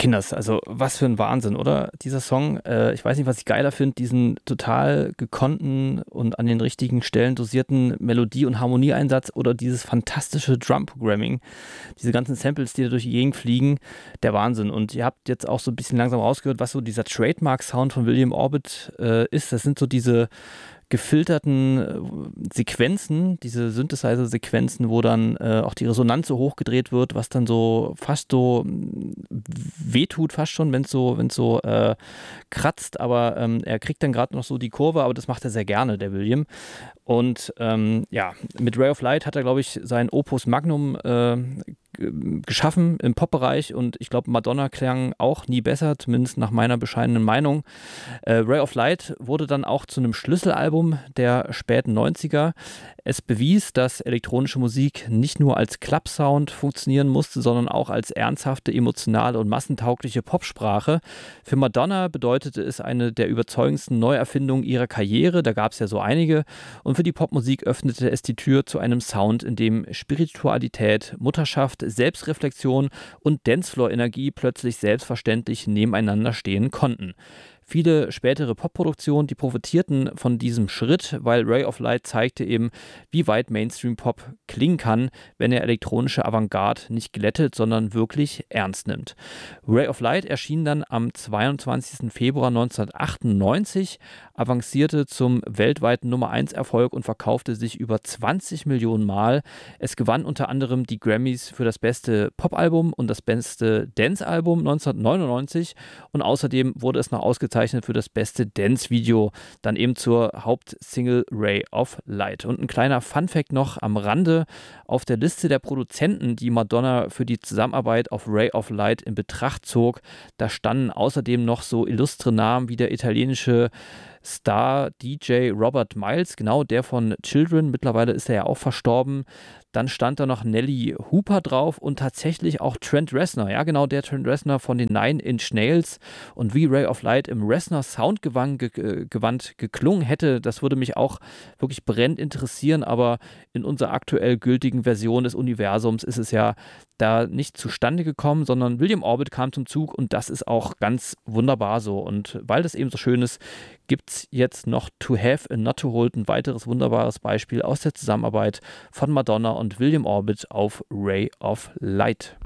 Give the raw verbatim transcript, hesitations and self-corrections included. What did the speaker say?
Kinders, also was für ein Wahnsinn, oder? Dieser Song, äh, ich weiß nicht, was ich geiler finde, diesen total gekonnten und an den richtigen Stellen dosierten Melodie- und Harmonieeinsatz oder dieses fantastische Drum-Programming. Diese ganzen Samples, die da durch die Gegend fliegen, der Wahnsinn. Und ihr habt jetzt auch so ein bisschen langsam rausgehört, was so dieser Trademark-Sound von William Orbit äh, ist. Das sind so diese gefilterten äh, Sequenzen, diese Synthesizer-Sequenzen, wo dann äh, auch die Resonanz so hochgedreht wird, was dann so fast so mh, wehtut, fast schon, wenn es so, wenn's so äh, kratzt, aber ähm, er kriegt dann gerade noch so die Kurve, aber das macht er sehr gerne, der William. Und ähm, ja, mit Ray of Light hat er, glaube ich, sein Opus Magnum äh, geschaffen im Pop-Bereich und ich glaube, Madonna klang auch nie besser, zumindest nach meiner bescheidenen Meinung. Äh, Ray of Light wurde dann auch zu einem Schlüsselalbum der späten neunziger. Es bewies, dass elektronische Musik nicht nur als Club-Sound funktionieren musste, sondern auch als ernsthafte, emotionale und massentaugliche Popsprache. Für Madonna bedeutete es eine der überzeugendsten Neuerfindungen ihrer Karriere, da gab es ja so einige, und für die Popmusik öffnete es die Tür zu einem Sound, in dem Spiritualität, Mutterschaft, Selbstreflexion und Dancefloor-Energie plötzlich selbstverständlich nebeneinander stehen konnten. Viele spätere Popproduktionen, die profitierten von diesem Schritt, weil Ray of Light zeigte eben, wie weit Mainstream-Pop klingen kann, wenn er elektronische Avantgarde nicht glättet, sondern wirklich ernst nimmt. Ray of Light erschien dann am zweiundzwanzigsten Februar neunzehnhundertachtundneunzig, avancierte zum weltweiten Nummer eins Erfolg und verkaufte sich über zwanzig Millionen Mal. Es gewann unter anderem die Grammys für das beste Popalbum und das beste Dance-Album neunzehnhundertneunundneunzig und außerdem wurde es noch ausgezeichnet für das beste Dance-Video, dann eben zur Hauptsingle Ray of Light. Und ein kleiner Funfact noch am Rande: Auf der Liste der Produzenten, die Madonna für die Zusammenarbeit auf Ray of Light in Betracht zog, da standen außerdem noch so illustre Namen wie der italienische Star-D J Robert Miles, genau der von Children, mittlerweile ist er ja auch verstorben. Dann stand da noch Nelly Hooper drauf und tatsächlich auch Trent Reznor, ja genau, der Trent Reznor von den Nine Inch Nails. Und wie Ray of Light im Reznor Soundgewand ge Gewand geklungen hätte, das würde mich auch wirklich brennend interessieren, aber in unserer aktuell gültigen Version des Universums ist es ja da nicht zustande gekommen, sondern William Orbit kam zum Zug und das ist auch ganz wunderbar so. Und weil das eben so schön ist, gibt es jetzt noch To Have and Not to Hold, ein weiteres wunderbares Beispiel aus der Zusammenarbeit von Madonna und William Orbit auf Ray of Light.